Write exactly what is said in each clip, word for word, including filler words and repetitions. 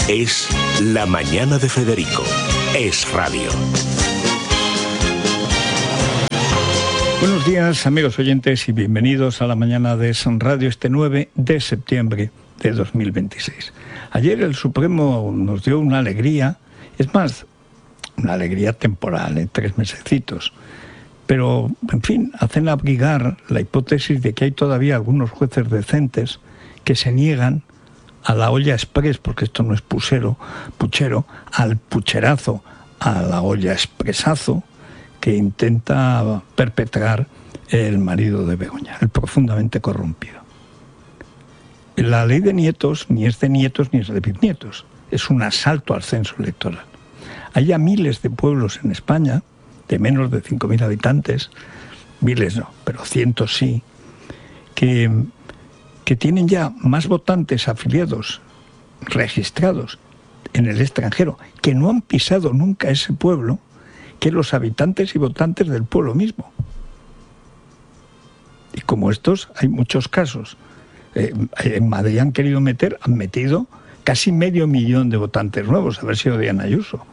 Es La Mañana de Federico. Es Radio. Buenos días, amigos oyentes, y bienvenidos a La Mañana de Es Radio este nueve de septiembre de dos mil veintiséis. Ayer el Supremo nos dio una alegría, es más, una alegría temporal, en tres mesecitos. Pero, en fin, hacen abrigar la hipótesis de que hay todavía algunos jueces decentes que se niegan a la olla express, porque esto no es puchero, puchero, al pucherazo, a la olla expresazo que intenta perpetrar el marido de Begoña, el profundamente corrompido. La ley de nietos ni es de nietos ni es de bisnietos, es un asalto al censo electoral. Hay ya miles de pueblos en España, de menos de cinco mil habitantes, miles no, pero cientos sí, que, que tienen ya más votantes afiliados, registrados en el extranjero, que no han pisado nunca ese pueblo, que los habitantes y votantes del pueblo mismo. Y como estos, hay muchos casos. Eh, en Madrid han querido meter, han metido casi medio millón de votantes nuevos, a ver si odian a Ayuso.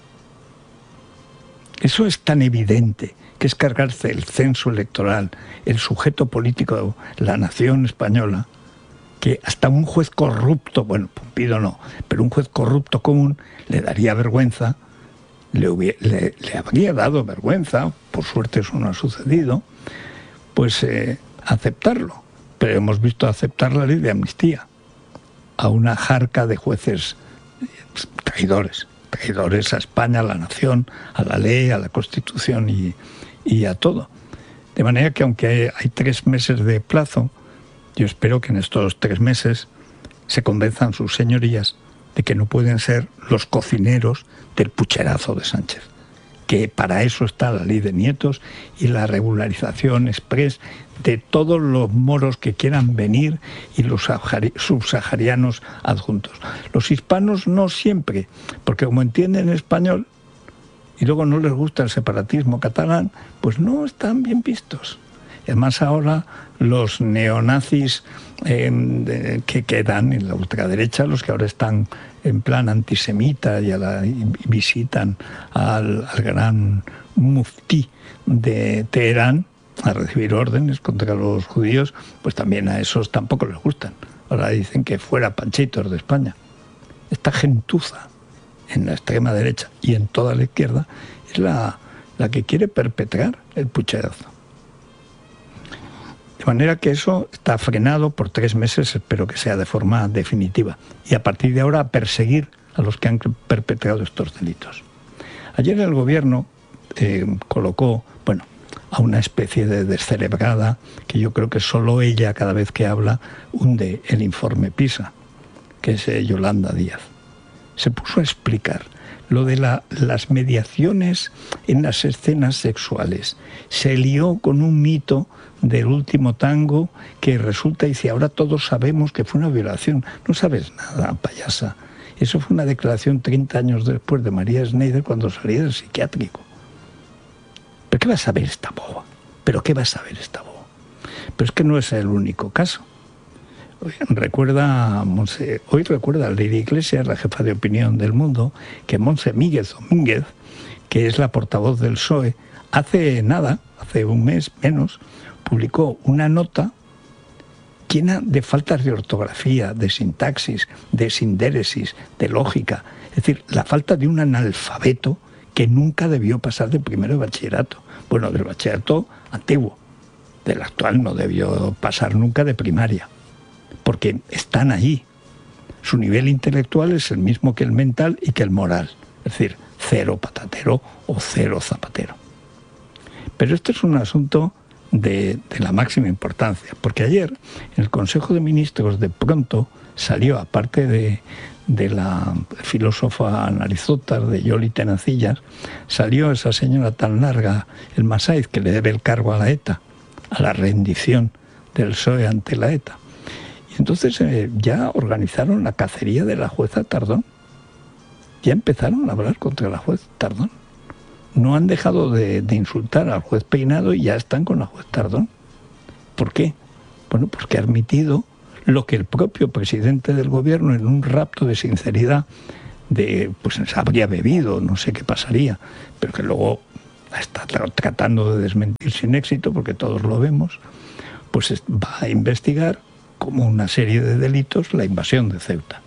Eso es tan evidente, que es cargarse el censo electoral, el sujeto político de la nación española, que hasta un juez corrupto, bueno, Pumpido no, pero un juez corrupto común le daría vergüenza, le, hubiera, le, le habría dado vergüenza, por suerte eso no ha sucedido, pues eh, aceptarlo. Pero hemos visto aceptar la ley de amnistía a una jarca de jueces traidores. traidores a España, a la nación, a la ley, a la Constitución y, y a todo. De manera que aunque hay, hay tres meses de plazo, yo espero que en estos tres meses se convenzan sus señorías de que no pueden ser los cocineros del pucherazo de Sánchez, que para eso está la ley de nietos y la regularización express de todos los moros que quieran venir y los subsaharianos adjuntos. Los hispanos no siempre, porque como entienden español y luego no les gusta el separatismo catalán, pues no están bien vistos. Además ahora los neonazis eh, que quedan en la ultraderecha, los que ahora están en plan antisemita y, a la, y visitan al, al gran muftí de Teherán a recibir órdenes contra los judíos, pues también a esos tampoco les gustan. Ahora dicen que fuera panchitos de España. Esta gentuza en la extrema derecha y en toda la izquierda es la, la que quiere perpetrar el pucherazo. De manera que eso está frenado por tres meses, espero que sea de forma definitiva. Y a partir de ahora a perseguir a los que han perpetrado estos delitos. Ayer el gobierno eh, colocó, bueno, a una especie de descerebrada, que yo creo que solo ella cada vez que habla hunde el informe PISA, que es eh, Yolanda Díaz. Se puso a explicar lo de la, las mediaciones en las escenas sexuales. Se lió con un mito del último tango que resulta, y dice, ahora todos sabemos que fue una violación. No sabes nada, payasa. Eso fue una declaración treinta años después de María Schneider cuando salía del psiquiátrico. ¿Pero qué va a saber esta boba? ¿Pero qué va a saber esta boba? Pero es que no es el único caso. Hoy recuerda, Monse, hoy recuerda a Lady Iglesias, la jefa de opinión del Mundo, que Monse Míguez Domínguez, que es la portavoz del P S O E, hace nada, hace un mes menos, publicó una nota llena de faltas de ortografía, de sintaxis, de sindéresis, de lógica. Es decir, la falta de un analfabeto que nunca debió pasar de primero de bachillerato. Bueno, del bachillerato antiguo. Del actual no debió pasar nunca de primaria. Porque están ahí. Su nivel intelectual es el mismo que el mental y que el moral. Es decir, cero patatero o cero zapatero. Pero este es un asunto de, de la máxima importancia, porque ayer en el Consejo de Ministros de pronto salió, aparte de, de la filósofa Narizotas, de Yoli Tenacillas, salió esa señora tan larga, el Masaiz, que le debe el cargo a la ETA, a la rendición del P S O E ante la ETA. Y entonces eh, ya organizaron la cacería de la jueza Tardón. Ya empezaron a hablar contra la juez Tardón. No han dejado de, de insultar al juez Peinado y ya están con la juez Tardón. ¿Por qué? Bueno, porque ha admitido lo que el propio presidente del gobierno, en un rapto de sinceridad, de pues se habría bebido, no sé qué pasaría, pero que luego está tratando de desmentir sin éxito, porque todos lo vemos, pues va a investigar como una serie de delitos la invasión de Ceuta.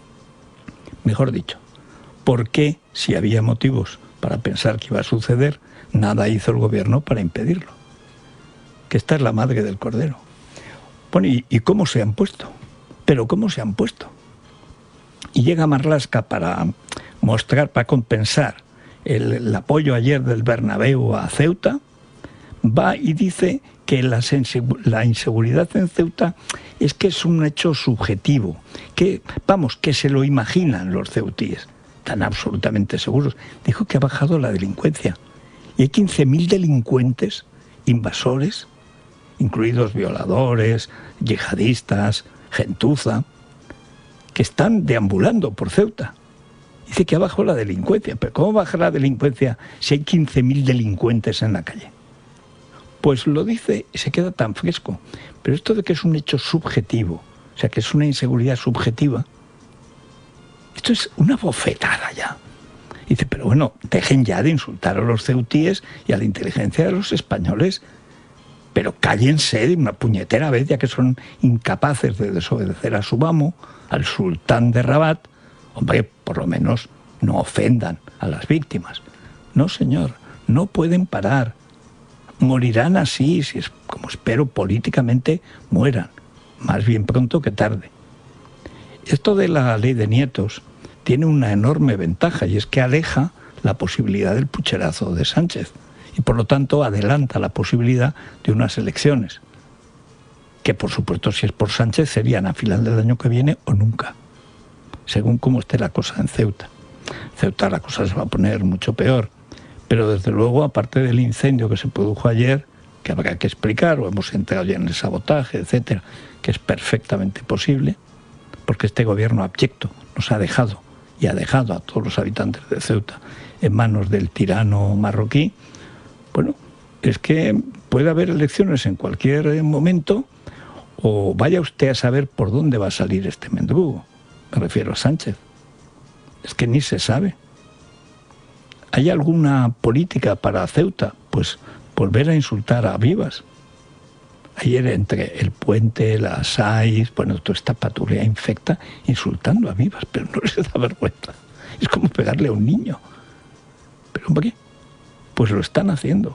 Mejor dicho, ¿por qué, si había motivos para pensar que iba a suceder, nada hizo el gobierno para impedirlo? Que esta es la madre del cordero. Bueno, ¿y, y cómo se han puesto? ¿Pero cómo se han puesto? Y llega Marlaska para mostrar, para compensar el, el apoyo ayer del Bernabéu a Ceuta, va y dice que la, la inseguridad en Ceuta es que es un hecho subjetivo, que, vamos, que se lo imaginan los ceutíes, tan absolutamente seguros. Dijo que ha bajado la delincuencia. Y hay quince mil delincuentes, invasores, incluidos violadores, yihadistas, gentuza, que están deambulando por Ceuta. Dice que ha bajado la delincuencia. ¿Pero cómo baja la delincuencia si hay quince mil delincuentes en la calle? Pues lo dice y se queda tan fresco. Pero esto de que es un hecho subjetivo, o sea, que es una inseguridad subjetiva, esto es una bofetada ya. Dice, pero bueno, dejen ya de insultar a los ceutíes y a la inteligencia de los españoles, pero cállense de una puñetera vez, ya que son incapaces de desobedecer a su amo, al sultán de Rabat. Hombre, por lo menos no ofendan a las víctimas. No, señor, no pueden parar. Morirán así, si es como espero políticamente mueran, más bien pronto que tarde. Esto de la ley de nietos tiene una enorme ventaja, y es que aleja la posibilidad del pucherazo de Sánchez y por lo tanto adelanta la posibilidad de unas elecciones que, por supuesto, si es por Sánchez, serían a final del año que viene o nunca, según cómo esté la cosa en Ceuta. En Ceuta la cosa se va a poner mucho peor, pero desde luego, aparte del incendio que se produjo ayer, que habrá que explicar, o hemos entrado ya en el sabotaje, etcétera, que es perfectamente posible, porque este gobierno abyecto nos ha dejado y ha dejado a todos los habitantes de Ceuta en manos del tirano marroquí. Bueno, es que puede haber elecciones en cualquier momento, o vaya usted a saber por dónde va a salir este mendrugo. Me refiero a Sánchez. Es que ni se sabe. ¿Hay alguna política para Ceuta? Pues volver a insultar a Vivas. Ayer entre el Puente, la Saiz, bueno, toda esta patrulla infecta insultando a Vivas, pero no les da vergüenza. Es como pegarle a un niño. Pero hombre, pues lo están haciendo.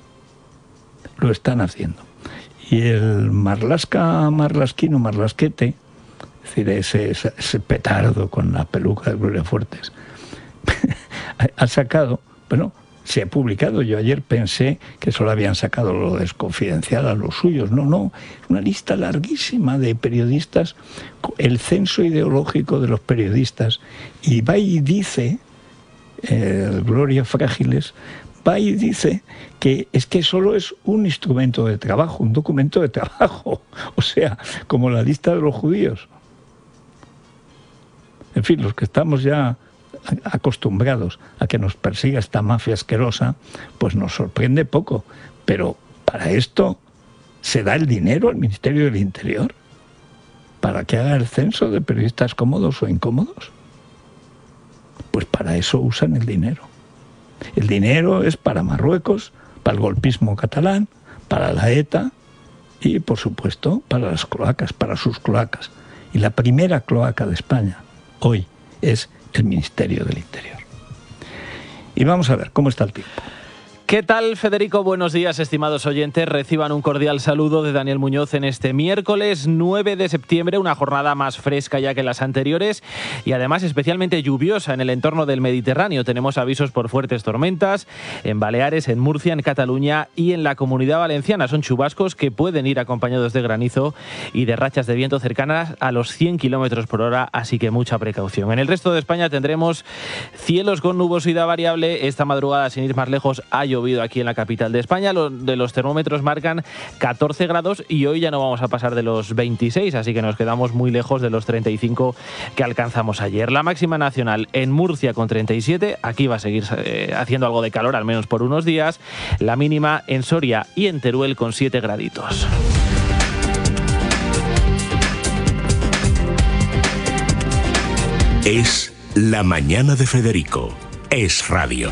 Lo están haciendo. Y el Marlaska, Marlasquino, Marlasquete, es decir, ese, ese, ese petardo con la peluca de Gloria Fuertes, ha sacado, bueno, se ha publicado. Yo ayer pensé que solo habían sacado lo desconfidencial a los suyos. No, no, una lista larguísima de periodistas, el censo ideológico de los periodistas. Y va y dice, eh, Gloria Frágiles, va y dice que es que solo es un instrumento de trabajo, un documento de trabajo. O sea, como la lista de los judíos. En fin, los que estamos ya acostumbrados a que nos persiga esta mafia asquerosa, pues nos sorprende poco. Pero para esto se da el dinero al Ministerio del Interior para que haga el censo de periodistas cómodos o incómodos. Pues para eso usan el dinero. El dinero es para Marruecos, para el golpismo catalán, para la ETA y, por supuesto, para las cloacas, para sus cloacas. Y la primera cloaca de España hoy es el Ministerio del Interior. Y vamos a ver cómo está el tiempo. ¿Qué tal, Federico? Buenos días, estimados oyentes. Reciban un cordial saludo de Daniel Muñoz en este miércoles nueve de septiembre, una jornada más fresca ya que las anteriores y además especialmente lluviosa en el entorno del Mediterráneo. Tenemos avisos por fuertes tormentas en Baleares, en Murcia, en Cataluña y en la Comunidad Valenciana. Son chubascos que pueden ir acompañados de granizo y de rachas de viento cercanas a los cien kilómetros por hora, así que mucha precaución. En el resto de España tendremos cielos con nubosidad variable. Esta madrugada, sin ir más lejos, ha llovido aquí en la capital de España. Los de los termómetros marcan catorce grados y hoy ya no vamos a pasar de los veintiséis, así que nos quedamos muy lejos de los treinta y cinco que alcanzamos ayer. La máxima nacional en Murcia con treinta y siete, aquí va a seguir eh, haciendo algo de calor, al menos por unos días. La mínima en Soria y en Teruel con siete graditos. Es La Mañana de Federico. Es radio.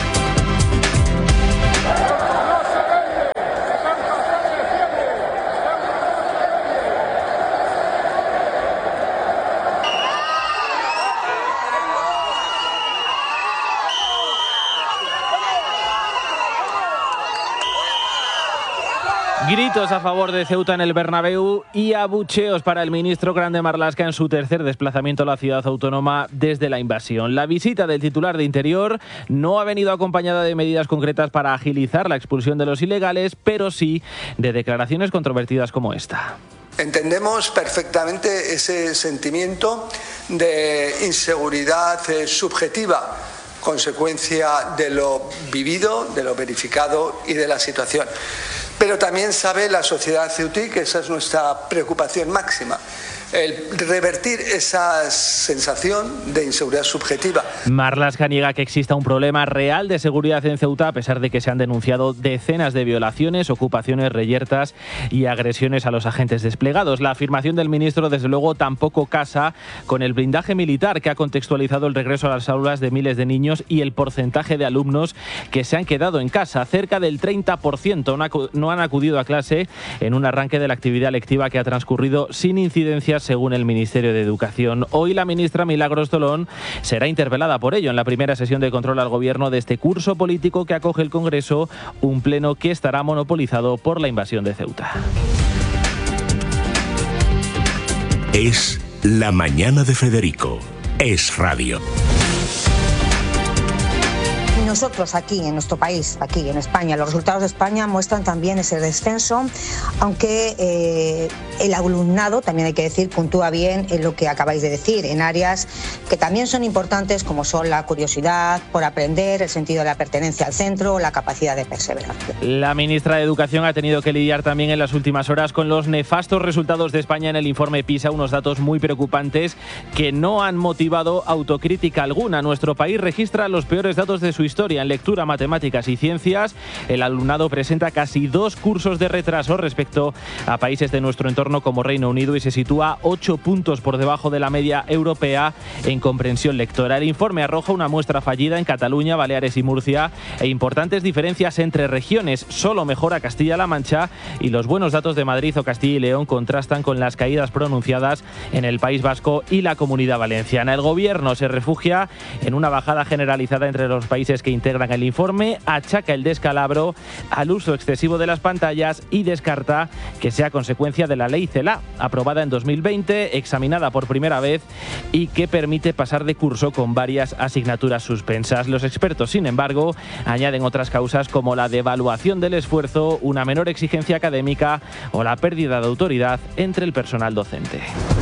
Gritos a favor de Ceuta en el Bernabéu y abucheos para el ministro Grande Marlaska en su tercer desplazamiento a la ciudad autónoma desde la invasión. La visita del titular de Interior no ha venido acompañada de medidas concretas para agilizar la expulsión de los ilegales, pero sí de declaraciones controvertidas como esta. Entendemos perfectamente ese sentimiento de inseguridad eh, subjetiva, consecuencia de lo vivido, de lo verificado y de la situación. Pero también sabe la sociedad ceutí que esa es nuestra preocupación máxima. El revertir esa sensación de inseguridad subjetiva. Marlaska niega que exista un problema real de seguridad en Ceuta, a pesar de que se han denunciado decenas de violaciones, ocupaciones, reyertas y agresiones a los agentes desplegados. La afirmación del ministro, desde luego, tampoco casa con el blindaje militar que ha contextualizado el regreso a las aulas de miles de niños y el porcentaje de alumnos que se han quedado en casa. Cerca del treinta por ciento no han acudido a clase en un arranque de la actividad lectiva que ha transcurrido sin incidencias, según el Ministerio de Educación. Hoy la ministra Milagros Tolón será interpelada por ello en la primera sesión de control al Gobierno de este curso político que acoge el Congreso, un pleno que estará monopolizado por la invasión de Ceuta. Es La Mañana de Federico. Es radio. Nosotros aquí, en nuestro país, aquí en España, los resultados de España muestran también ese descenso, aunque eh, el alumnado, también hay que decir, puntúa bien en lo que acabáis de decir, en áreas que también son importantes, como son la curiosidad por aprender, el sentido de la pertenencia al centro, la capacidad de perseverancia. La ministra de Educación ha tenido que lidiar también en las últimas horas con los nefastos resultados de España en el informe PISA, unos datos muy preocupantes que no han motivado autocrítica alguna. Nuestro país registra los peores datos de su historia. En lectura, matemáticas y ciencias, el alumnado presenta casi dos cursos de retraso respecto a países de nuestro entorno como Reino Unido y se sitúa ocho puntos por debajo de la media europea en comprensión lectora. El informe arroja una muestra fallida en Cataluña, Baleares y Murcia e importantes diferencias entre regiones. Solo mejora Castilla-La Mancha y los buenos datos de Madrid o Castilla y León contrastan con las caídas pronunciadas en el País Vasco y la Comunidad Valenciana. El Gobierno se refugia en una bajada generalizada entre los países que integran el informe, achaca el descalabro al uso excesivo de las pantallas y descarta que sea consecuencia de la ley CELA, aprobada en dos mil veinte, examinada por primera vez y que permite pasar de curso con varias asignaturas suspensas. Los expertos, sin embargo, añaden otras causas como la devaluación del esfuerzo, una menor exigencia académica o la pérdida de autoridad entre el personal docente.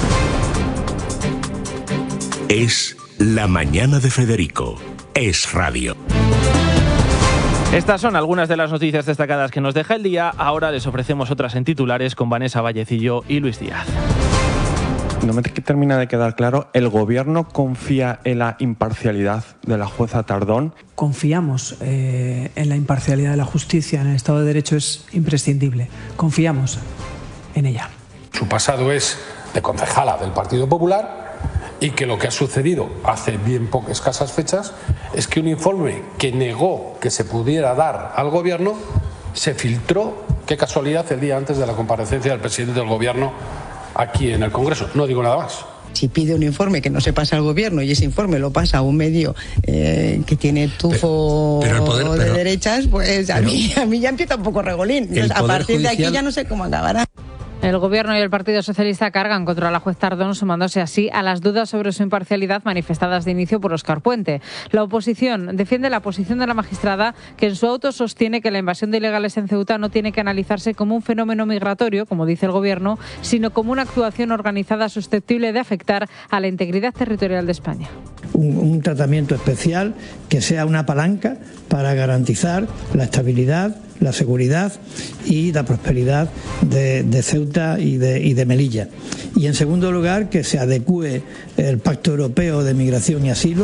Es La Mañana de Federico. Es radio. Estas son algunas de las noticias destacadas que nos deja el día. Ahora les ofrecemos otras en titulares con Vanessa Vallecillo y Luis Díaz. No me termina de quedar claro, ¿el Gobierno confía en la imparcialidad de la jueza Tardón? Confiamos eh, en la imparcialidad de la justicia, en el Estado de Derecho es imprescindible. Confiamos en ella. Su pasado es de concejala del Partido Popular y que lo que ha sucedido hace bien pocas escasas fechas es que un informe que negó que se pudiera dar al Gobierno se filtró, qué casualidad, el día antes de la comparecencia del presidente del Gobierno aquí en el Congreso. No digo nada más. Si pide un informe que no se pasa al Gobierno y ese informe lo pasa a un medio eh, que tiene tufo pero, pero el poder, de pero, derechas, pues a, pero, mí, a mí ya empieza un poco regolín. Entonces, a partir judicial... de aquí ya no sé cómo acabará. El Gobierno y el Partido Socialista cargan contra la juez Tardón, sumándose así a las dudas sobre su imparcialidad manifestadas de inicio por Óscar Puente. La oposición defiende la posición de la magistrada, que en su auto sostiene que la invasión de ilegales en Ceuta no tiene que analizarse como un fenómeno migratorio, como dice el Gobierno, sino como una actuación organizada susceptible de afectar a la integridad territorial de España. Un, un tratamiento especial que sea una palanca para garantizar la estabilidad, la seguridad y la prosperidad de, de Ceuta y de, y de Melilla. Y en segundo lugar, que se adecúe el Pacto Europeo de Migración y Asilo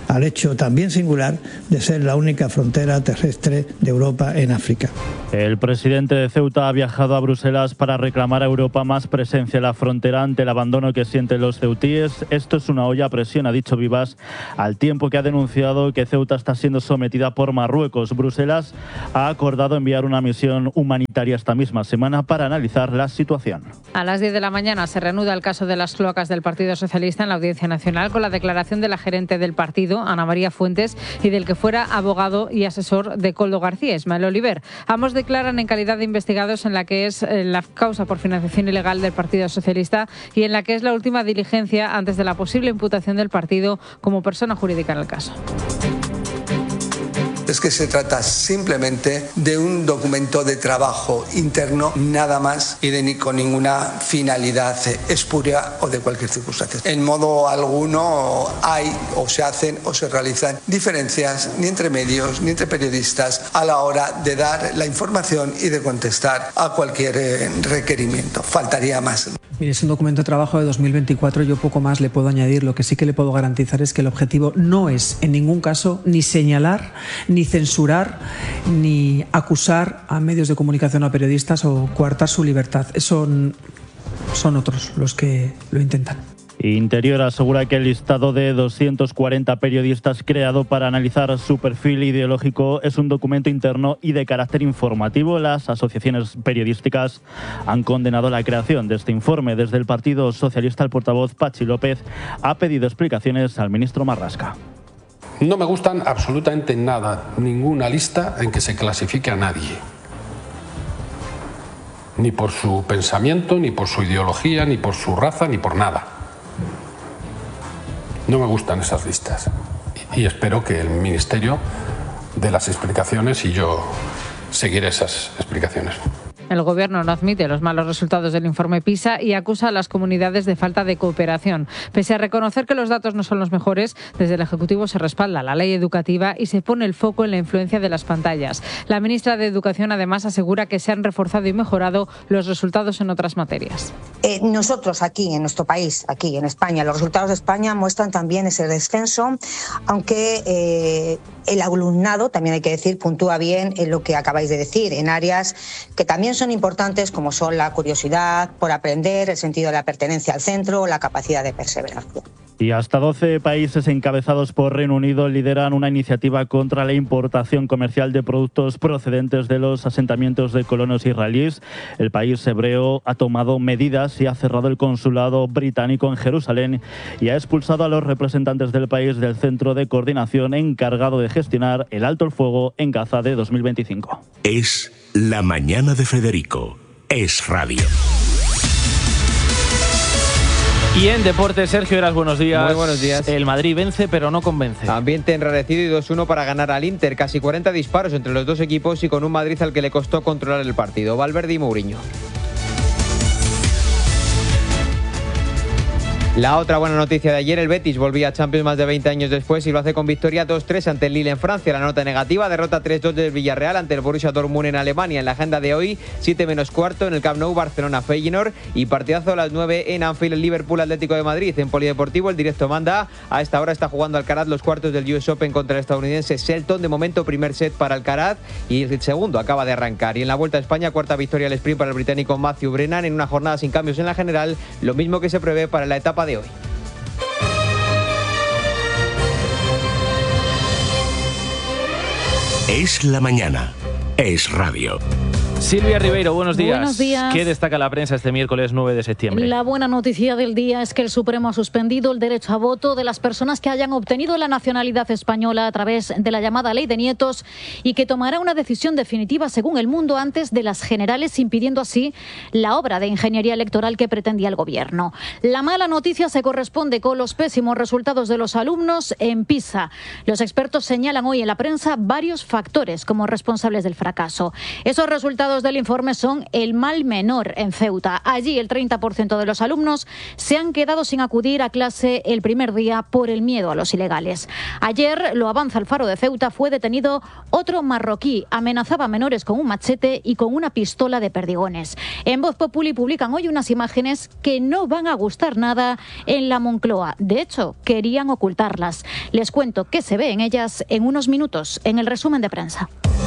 al hecho también singular de ser la única frontera terrestre de Europa en África. El presidente de Ceuta ha viajado a Bruselas para reclamar a Europa más presencia en la frontera ante el abandono que sienten los ceutíes. Esto es una olla a presión, ha dicho Vivas, al tiempo que ha denunciado que Ceuta está siendo sometida por Marruecos. Bruselas ha acordado enviar una misión humanitaria esta misma semana para analizar la situación. A las diez de la mañana se reanuda el caso de las cloacas del Partido Socialista en la Audiencia Nacional con la declaración de la gerente del partido, Ana María Fuentes, y del que fuera abogado y asesor de Koldo García, Ismael Oliver. Ambos declaran en calidad de investigados en la que es la causa por financiación ilegal del Partido Socialista y en la que es la última diligencia antes de la posible imputación del partido como persona jurídica en el caso. Es que se trata simplemente de un documento de trabajo interno, nada más, y de ni con ninguna finalidad espuria o de cualquier circunstancia. En modo alguno hay o se hacen o se realizan diferencias ni entre medios ni entre periodistas a la hora de dar la información y de contestar a cualquier requerimiento. Faltaría más. Mire, es un documento de trabajo de dos mil veinticuatro, yo poco más le puedo añadir. Lo que sí que le puedo garantizar es que el objetivo no es en ningún caso ni señalar, ni censurar, ni acusar a medios de comunicación o a periodistas o coartar su libertad. Eso son otros los que lo intentan. Interior asegura que el listado de doscientos cuarenta periodistas creado para analizar su perfil ideológico es un documento interno y de carácter informativo. Las asociaciones periodísticas han condenado la creación de este informe. Desde el Partido Socialista, el portavoz Pachi López ha pedido explicaciones al ministro Marlaska. No me gustan absolutamente nada, ninguna lista en que se clasifique a nadie. Ni por su pensamiento, ni por su ideología, ni por su raza, ni por nada. No me gustan esas listas y espero que el Ministerio dé las explicaciones y yo seguiré esas explicaciones. El Gobierno no admite los malos resultados del informe PISA y acusa a las comunidades de falta de cooperación. Pese a reconocer que los datos no son los mejores, desde el Ejecutivo se respalda la ley educativa y se pone el foco en la influencia de las pantallas. La ministra de Educación además asegura que se han reforzado y mejorado los resultados en otras materias. Eh, nosotros aquí, en nuestro país, aquí en España, los resultados de España muestran también ese descenso, aunque eh, el alumnado, también hay que decir, puntúa bien en lo que acabáis de decir, en áreas que también son importantes como son la curiosidad por aprender, el sentido de la pertenencia al centro o la capacidad de perseverancia. Y hasta doce países encabezados por Reino Unido lideran una iniciativa contra la importación comercial de productos procedentes de los asentamientos de colonos israelíes. El país hebreo ha tomado medidas y ha cerrado el consulado británico en Jerusalén y ha expulsado a los representantes del país del Centro de Coordinación encargado de gestionar el alto el fuego en Gaza de dos mil veinticinco. Es La Mañana de Federico. Es radio. Y en deportes, Sergio Heras, buenos días. Muy buenos días. El Madrid vence, pero no convence. Ambiente enrarecido y dos uno para ganar al Inter. Casi cuarenta disparos entre los dos equipos y con un Madrid al que le costó controlar el partido. Valverde y Mourinho. La otra buena noticia de ayer, el Betis volvía a Champions más de veinte años después y lo hace con victoria dos tres ante el Lille en Francia. La nota negativa, derrota tres dos del Villarreal ante el Borussia Dortmund en Alemania. En la agenda de hoy, siete menos cuarto en el Camp Nou, Barcelona Feyenoord y partidazo a las nueve en Anfield, el Liverpool Atlético de Madrid. En Polideportivo, el directo manda. A esta hora está jugando Alcaraz los cuartos del U S Open contra el estadounidense Shelton. De momento, primer set para Alcaraz y el segundo acaba de arrancar. Y en la Vuelta a España, cuarta victoria al sprint para el británico Matthew Brennan en una jornada sin cambios en la general, lo mismo que se prevé para la etapa de hoy. Es la mañana. Es radio. Silvia Ribeiro, buenos días. Buenos días. ¿Qué destaca la prensa este miércoles nueve de septiembre? La buena noticia del día es que el Supremo ha suspendido el derecho a voto de las personas que hayan obtenido la nacionalidad española a través de la llamada Ley de Nietos y que tomará una decisión definitiva, según El Mundo, antes de las generales, impidiendo así la obra de ingeniería electoral que pretendía el Gobierno. La mala noticia se corresponde con los pésimos resultados de los alumnos en PISA. Los expertos señalan hoy en la prensa varios factores como responsables del fracaso. fracaso. Esos resultados del informe son el mal menor en Ceuta. Allí el treinta por ciento de los alumnos se han quedado sin acudir a clase el primer día por el miedo a los ilegales. Ayer, lo avanza el Faro de Ceuta, fue detenido otro marroquí. Amenazaba a menores con un machete y con una pistola de perdigones. En Voz Populi publican hoy unas imágenes que no van a gustar nada en la Moncloa. De hecho, querían ocultarlas. Les cuento qué se ve en ellas en unos minutos, en el resumen de prensa.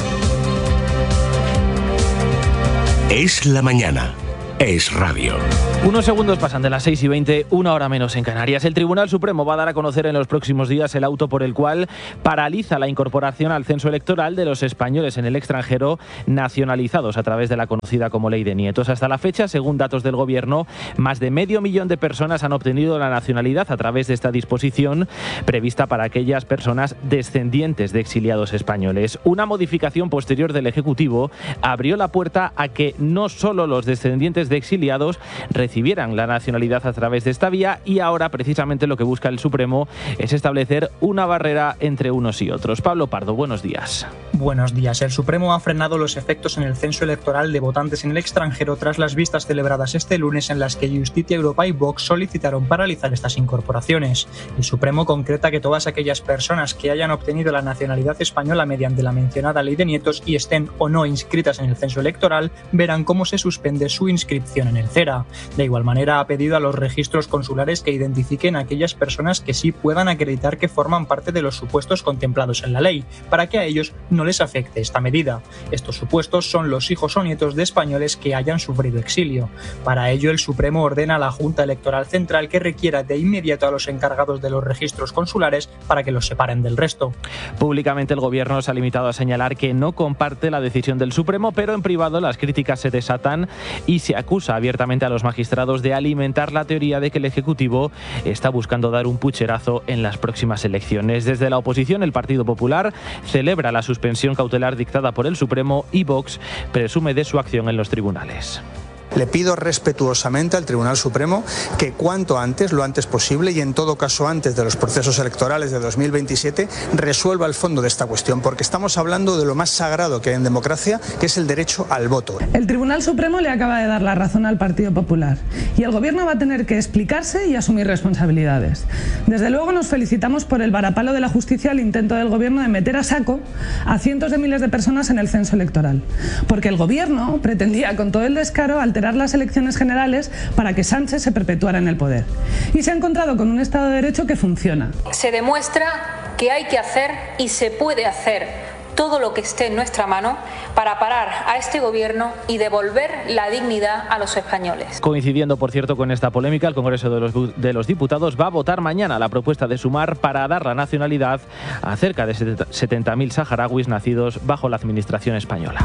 Es la mañana. Es radio. Unos segundos pasan de las seis y veinte, una hora menos en Canarias. El Tribunal Supremo va a dar a conocer en los próximos días el auto por el cual paraliza la incorporación al censo electoral de los españoles en el extranjero nacionalizados a través de la conocida como Ley de Nietos. Hasta la fecha, según datos del Gobierno, más de medio millón de personas han obtenido la nacionalidad a través de esta disposición prevista para aquellas personas descendientes de exiliados españoles. Una modificación posterior del Ejecutivo abrió la puerta a que no solo los descendientes de exiliados recibieran la nacionalidad a través de esta vía, y ahora precisamente lo que busca el Supremo es establecer una barrera entre unos y otros. Pablo Pardo, buenos días. Buenos días. El Supremo ha frenado los efectos en el censo electoral de votantes en el extranjero tras las vistas celebradas este lunes en las que Justicia Europa y Vox solicitaron paralizar estas incorporaciones. El Supremo concreta que todas aquellas personas que hayan obtenido la nacionalidad española mediante la mencionada Ley de Nietos y estén o no inscritas en el censo electoral verán cómo se suspende su inscripción en el CERA. De igual manera, ha pedido a los registros consulares que identifiquen a aquellas personas que sí puedan acreditar que forman parte de los supuestos contemplados en la ley, para que a ellos no les afecte esta medida. Estos supuestos son los hijos o nietos de españoles que hayan sufrido exilio. Para ello, el Supremo ordena a la Junta Electoral Central que requiera de inmediato a los encargados de los registros consulares para que los separen del resto. Públicamente, el Gobierno se ha limitado a señalar que no comparte la decisión del Supremo, pero en privado las críticas se desatan y se acusa abiertamente a los magistrados de alimentar la teoría de que el Ejecutivo está buscando dar un pucherazo en las próximas elecciones. Desde la oposición, el Partido Popular celebra la suspensión cautelar dictada por el Supremo y Vox presume de su acción en los tribunales. Le pido respetuosamente al Tribunal Supremo que cuanto antes, lo antes posible y en todo caso antes de los procesos electorales de dos mil veintisiete, resuelva el fondo de esta cuestión, porque estamos hablando de lo más sagrado que hay en democracia, que es el derecho al voto. El Tribunal Supremo le acaba de dar la razón al Partido Popular y el Gobierno va a tener que explicarse y asumir responsabilidades. Desde luego nos felicitamos por el varapalo de la justicia al intento del Gobierno de meter a saco a cientos de miles de personas en el censo electoral, porque el Gobierno pretendía con todo el descaro alterar las elecciones generales para que Sánchez se perpetuara en el poder. Y se ha encontrado con un Estado de Derecho que funciona. Se demuestra que hay que hacer y se puede hacer todo lo que esté en nuestra mano para parar a este Gobierno y devolver la dignidad a los españoles. Coincidiendo, por cierto, con esta polémica, el Congreso de los, de los Diputados va a votar mañana la propuesta de Sumar para dar la nacionalidad a cerca de setenta mil saharauis nacidos bajo la administración española.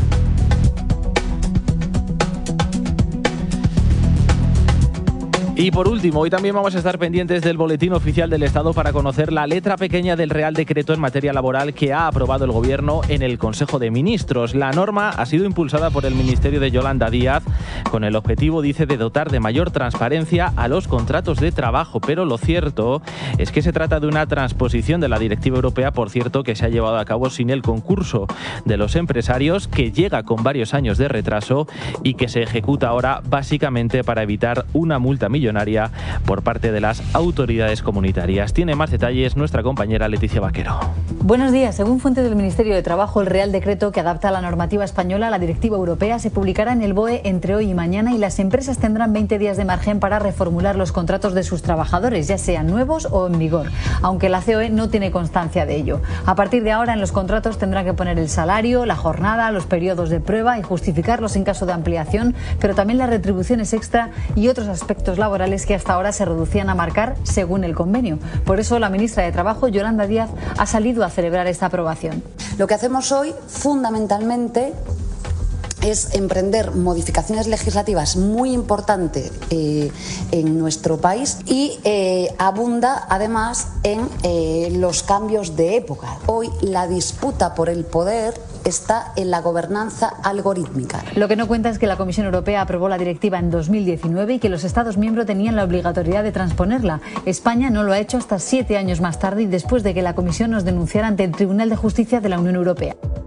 Y por último, hoy también vamos a estar pendientes del Boletín Oficial del Estado para conocer la letra pequeña del Real Decreto en materia laboral que ha aprobado el Gobierno en el Consejo de Ministros. La norma ha sido impulsada por el Ministerio de Yolanda Díaz con el objetivo, dice, de dotar de mayor transparencia a los contratos de trabajo. Pero lo cierto es que se trata de una transposición de la Directiva Europea, por cierto, que se ha llevado a cabo sin el concurso de los empresarios, que llega con varios años de retraso y que se ejecuta ahora básicamente para evitar una multa millonaria por parte de las autoridades comunitarias. Tiene más detalles nuestra compañera Leticia Vaquero. Buenos días. Según fuentes del Ministerio de Trabajo, el Real Decreto que adapta la normativa española a la directiva europea se publicará en el B O E entre hoy y mañana y las empresas tendrán veinte días de margen para reformular los contratos de sus trabajadores, ya sean nuevos o en vigor, aunque la C O E no tiene constancia de ello. A partir de ahora, en los contratos tendrán que poner el salario, la jornada, los periodos de prueba y justificarlos en caso de ampliación, pero también las retribuciones extra y otros aspectos laborales que hasta ahora se reducían a marcar según el convenio. Por eso la ministra de Trabajo, Yolanda Díaz, ha salido a celebrar esta aprobación. Lo que hacemos hoy, fundamentalmente, es emprender modificaciones legislativas muy importantes eh, en nuestro país y eh, abunda además en eh, los cambios de época. Hoy la disputa por el poder está en la gobernanza algorítmica. Lo que no cuenta es que la Comisión Europea aprobó la directiva en dos mil diecinueve y que los Estados miembros tenían la obligatoriedad de transponerla. España no lo ha hecho hasta siete años más tarde y después de que la Comisión nos denunciara ante el Tribunal de Justicia de la Unión Europea.